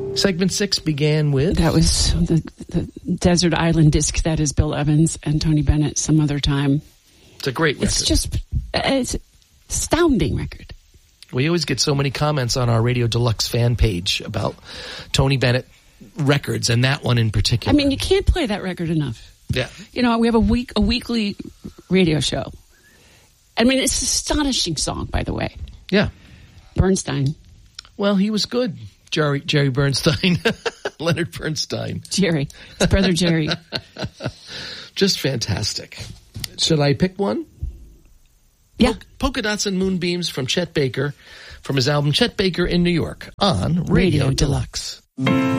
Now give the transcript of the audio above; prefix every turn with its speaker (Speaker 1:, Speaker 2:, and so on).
Speaker 1: Segment 6 began with...
Speaker 2: That was the Desert Island Disc. That is Bill Evans and Tony Bennett, Some Other Time.
Speaker 1: It's a great record.
Speaker 2: It's an astounding record.
Speaker 1: We always get so many comments on our Radio Deluxe fan page about Tony Bennett records, and that one in particular.
Speaker 2: I mean, you can't play that record enough.
Speaker 1: Yeah.
Speaker 2: You know, we have a weekly radio show. I mean, it's an astonishing song, by the way.
Speaker 1: Yeah.
Speaker 2: Bernstein.
Speaker 1: Well, he was good. Jerry Bernstein. Leonard Bernstein.
Speaker 2: Jerry. His brother Jerry.
Speaker 1: Just fantastic. Should I pick one?
Speaker 2: Yeah.
Speaker 1: Polka Dots and Moonbeams from Chet Baker, from his album Chet Baker in New York on Radio Deluxe.